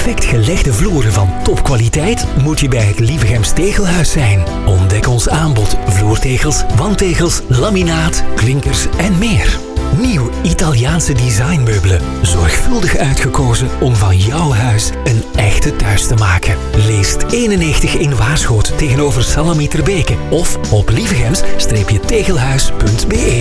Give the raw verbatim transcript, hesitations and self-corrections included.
perfect gelegde vloeren van topkwaliteit moet je bij het Lievegems Tegelhuis zijn. Ontdek ons aanbod vloertegels, wandtegels, laminaat, klinkers en meer. Nieuw Italiaanse designmeubelen. Zorgvuldig uitgekozen om van jouw huis een echte thuis te maken. Leest eenennegentig in Waarschoot tegenover Salami Terbeke of op lievegems tegelhuis punt be.